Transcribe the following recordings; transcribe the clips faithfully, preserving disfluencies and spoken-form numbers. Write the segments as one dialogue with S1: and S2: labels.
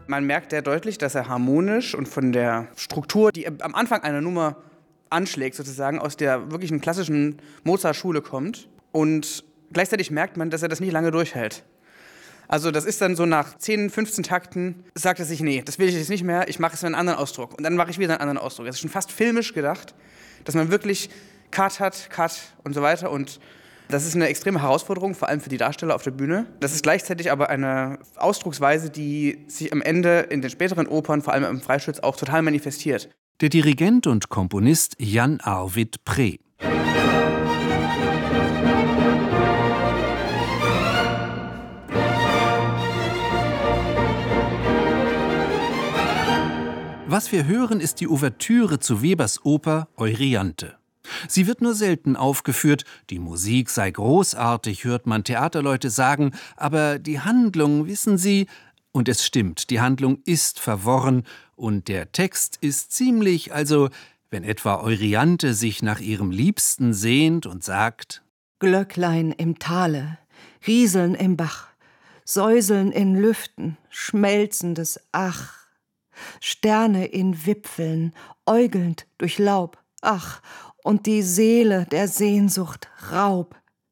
S1: man merkt sehr deutlich, dass er harmonisch und von der Struktur, die am Anfang einer Nummer anschlägt, sozusagen aus der wirklichen klassischen Mozart-Schule kommt. Und gleichzeitig merkt man, dass er das nicht lange durchhält. Also das ist dann so nach zehn, fünfzehn Takten, sagt er sich, nee, das will ich jetzt nicht mehr, ich mache jetzt einen anderen Ausdruck. Und dann mache ich wieder einen anderen Ausdruck. Das ist schon fast filmisch gedacht, dass man wirklich Cut hat, Cut und so weiter. Und das ist eine extreme Herausforderung, vor allem für die Darsteller auf der Bühne. Das ist gleichzeitig aber eine Ausdrucksweise, die sich am Ende in den späteren Opern, vor allem im Freischütz, auch total manifestiert.
S2: Der Dirigent und Komponist Jan Arvid Preh. Was wir hören, ist die Ouvertüre zu Webers Oper Euryanthe. Sie wird nur selten aufgeführt, die Musik sei großartig, hört man Theaterleute sagen, aber die Handlung, wissen Sie, und es stimmt, die Handlung ist verworren und der Text ist ziemlich, also wenn etwa Euryanthe sich nach ihrem Liebsten sehnt und sagt:
S3: Glöcklein im Tale, Rieseln im Bach, Säuseln in Lüften, schmelzendes Ach, Sterne in Wipfeln, äugelnd durch Laub, ach, und die Seele der Sehnsucht Raub.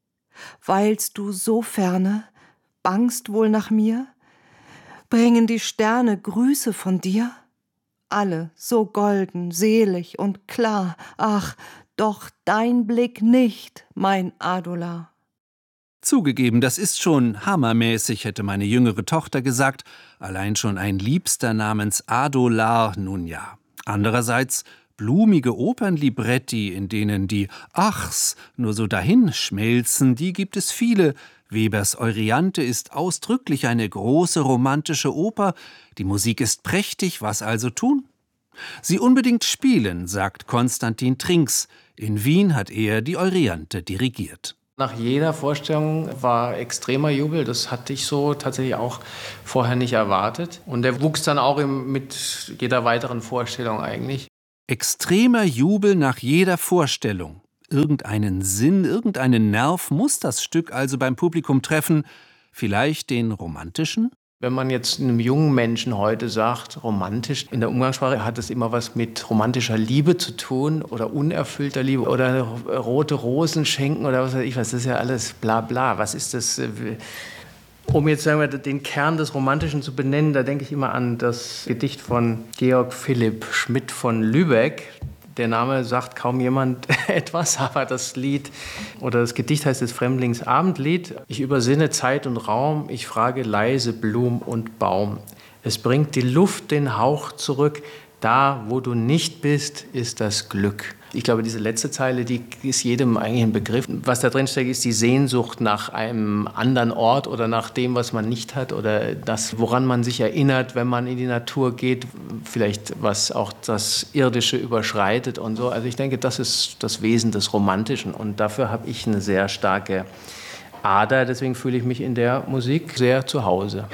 S3: Weilst du so ferne, bangst wohl nach mir? Bringen die Sterne Grüße von dir? Alle so golden, selig und klar, ach, doch dein Blick nicht, mein Adolar.
S2: Zugegeben, das ist schon hammermäßig, hätte meine jüngere Tochter gesagt. Allein schon ein Liebster namens Adolar, nun ja. Andererseits blumige Opernlibretti, in denen die Achs nur so dahin schmelzen, die gibt es viele. Webers Euryanthe ist ausdrücklich eine große romantische Oper. Die Musik ist prächtig, was also tun? Sie unbedingt spielen, sagt Konstantin Trinks. In Wien hat er die Euryanthe dirigiert.
S4: Nach jeder Vorstellung war extremer Jubel. Das hatte ich so tatsächlich auch vorher nicht erwartet. Und der wuchs dann auch im, mit jeder weiteren Vorstellung eigentlich.
S2: Extremer Jubel nach jeder Vorstellung. Irgendeinen Sinn, irgendeinen Nerv muss das Stück also beim Publikum treffen. Vielleicht den romantischen?
S4: Wenn man jetzt einem jungen Menschen heute sagt, romantisch, in der Umgangssprache hat es immer was mit romantischer Liebe zu tun oder unerfüllter Liebe oder rote Rosen schenken oder was weiß ich was. Das ist ja alles bla bla. Was ist das? Um jetzt sagen wir, den Kern des Romantischen zu benennen, da denke ich immer an das Gedicht von Georg Philipp Schmidt von Lübeck. Der Name sagt kaum jemand etwas, aber das Lied oder das Gedicht heißt das Fremdlingsabendlied. Ich übersinne Zeit und Raum, ich frage leise Blum und Baum. Es bringt die Luft den Hauch zurück, da, wo du nicht bist, ist das Glück. Ich glaube, diese letzte Zeile, die ist jedem eigentlich ein Begriff. Was da drin steckt, ist die Sehnsucht nach einem anderen Ort oder nach dem, was man nicht hat oder das, woran man sich erinnert, wenn man in die Natur geht, vielleicht was auch das Irdische überschreitet und so. Also ich denke, das ist das Wesen des Romantischen und dafür habe ich eine sehr starke Ader. Deswegen fühle ich mich in der Musik sehr zu Hause.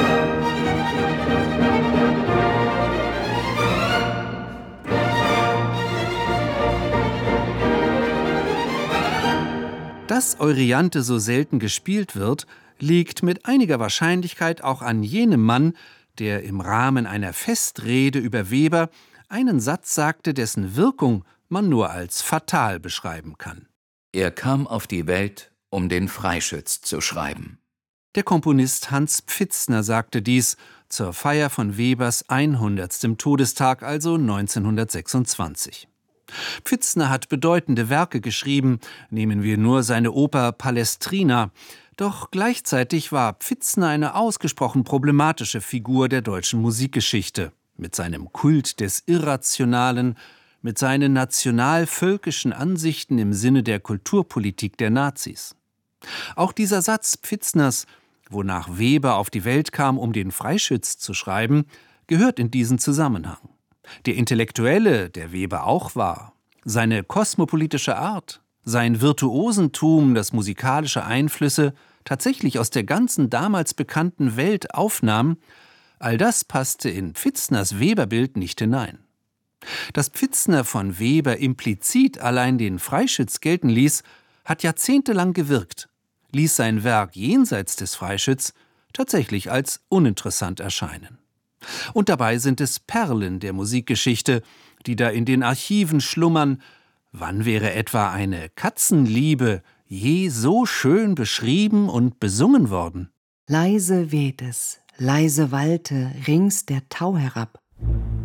S2: Dass Euryanthe so selten gespielt wird, liegt mit einiger Wahrscheinlichkeit auch an jenem Mann, der im Rahmen einer Festrede über Weber einen Satz sagte, dessen Wirkung man nur als fatal beschreiben kann.
S5: Er kam auf die Welt, um den Freischütz zu schreiben.
S2: Der Komponist Hans Pfitzner sagte dies zur Feier von Webers hundertstem Todestag, also neunzehnhundertsechsundzwanzig. Pfitzner hat bedeutende Werke geschrieben, nehmen wir nur seine Oper Palestrina. Doch gleichzeitig war Pfitzner eine ausgesprochen problematische Figur der deutschen Musikgeschichte. Mit seinem Kult des Irrationalen, mit seinen national-völkischen Ansichten im Sinne der Kulturpolitik der Nazis. Auch dieser Satz Pfitzners, wonach Weber auf die Welt kam, um den Freischütz zu schreiben, gehört in diesen Zusammenhang. Der Intellektuelle, der Weber auch war, seine kosmopolitische Art, sein Virtuosentum, das musikalische Einflüsse tatsächlich aus der ganzen damals bekannten Welt aufnahm, all das passte in Pfitzners Weberbild nicht hinein. Dass Pfitzner von Weber implizit allein den Freischütz gelten ließ, hat jahrzehntelang gewirkt, ließ sein Werk jenseits des Freischütz tatsächlich als uninteressant erscheinen. Und dabei sind es Perlen der Musikgeschichte, die da in den Archiven schlummern. Wann wäre etwa eine Katzenliebe je so schön beschrieben und besungen worden?
S3: Leise weht es, leise wallte rings der Tau herab.